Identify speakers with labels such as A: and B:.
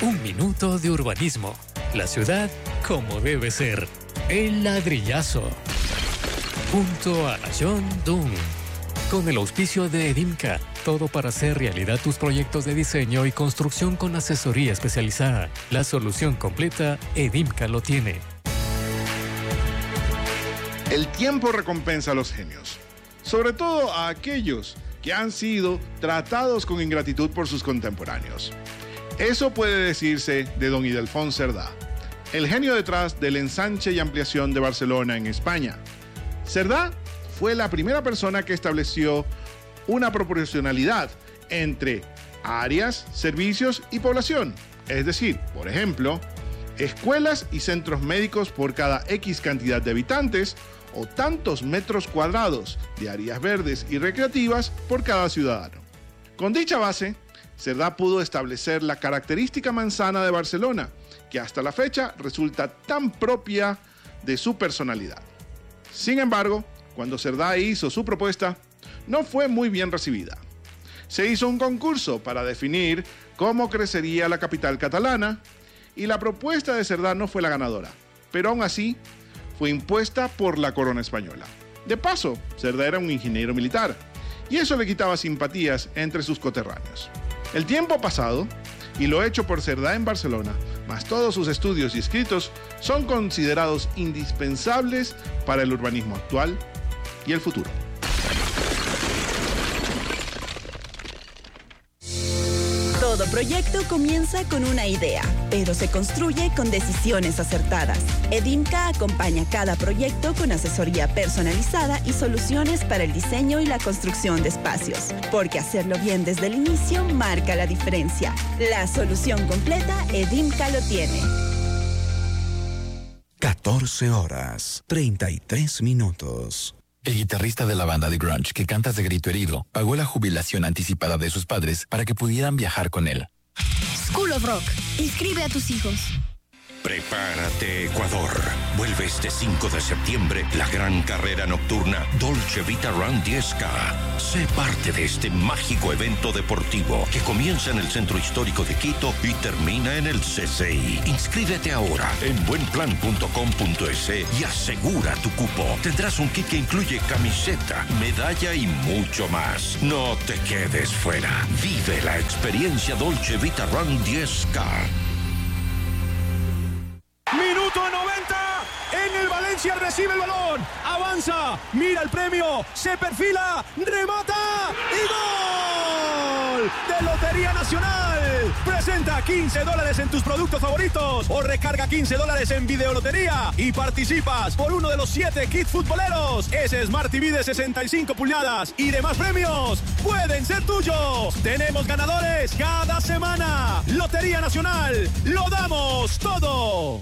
A: Un minuto de urbanismo. La ciudad como debe ser. El ladrillazo. Junto a John Dunn. Con el auspicio de Edimca. Todo para hacer realidad tus proyectos de diseño y construcción con asesoría especializada. La solución completa, Edimca lo tiene.
B: El tiempo recompensa a los genios, sobre todo a aquellos que han sido tratados con ingratitud por sus contemporáneos. Eso puede decirse de don Ildefonso Cerdá, el genio detrás del ensanche y ampliación de Barcelona en España. Cerdá fue la primera persona que estableció una proporcionalidad entre áreas, servicios y población. Es decir, por ejemplo, escuelas y centros médicos por cada X cantidad de habitantes o tantos metros cuadrados de áreas verdes y recreativas por cada ciudadano. Con dicha base, Cerdá pudo establecer la característica manzana de Barcelona, que hasta la fecha resulta tan propia de su personalidad. Sin embargo, cuando Cerdá hizo su propuesta, no fue muy bien recibida. Se hizo un concurso para definir cómo crecería la capital catalana y la propuesta de Cerdá no fue la ganadora, pero aún así fue impuesta por la corona española. De paso, Cerdá era un ingeniero militar y eso le quitaba simpatías entre sus coterráneos. El tiempo ha pasado y lo hecho por Cerdá en Barcelona, más todos sus estudios y escritos, son considerados indispensables para el urbanismo actual y el futuro.
C: Todo proyecto comienza con una idea, pero se construye con decisiones acertadas. Edimca acompaña cada proyecto con asesoría personalizada y soluciones para el diseño y la construcción de espacios, porque hacerlo bien desde el inicio marca la diferencia. La solución completa, Edimca lo tiene.
D: 14 horas, 33 minutos.
E: El guitarrista de la banda de grunge que Cantas de Grito Herido pagó la jubilación anticipada de sus padres para que pudieran viajar con él.
F: School of Rock. Inscribe a tus hijos.
G: Prepárate, Ecuador. Vuelve este 5 de septiembre la gran carrera nocturna Dolce Vita Run 10K. Sé parte de este mágico evento deportivo que comienza en el Centro Histórico de Quito y termina en el CCI. Inscríbete ahora en buenplan.com.es y asegura tu cupo. Tendrás un kit que incluye camiseta, medalla y mucho más. No te quedes fuera. Vive la experiencia Dolce Vita Run 10K.
H: Minuto 90, en el Valencia recibe el balón, avanza, mira el premio, se perfila, remata y ¡gol! De Lotería Nacional. Presenta $15 en tus productos favoritos o recarga $15 en Videolotería y participas por uno de los 7 kits futboleros. Ese Smart TV de 65 pulgadas y demás premios pueden ser tuyos. Tenemos ganadores cada semana. Lotería Nacional, lo damos todo.